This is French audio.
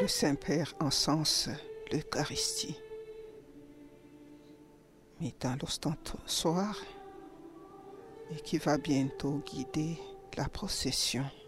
le Saint-Père encense l'Eucharistie. Mais dans l'ostensoir et qui va bientôt guider la procession.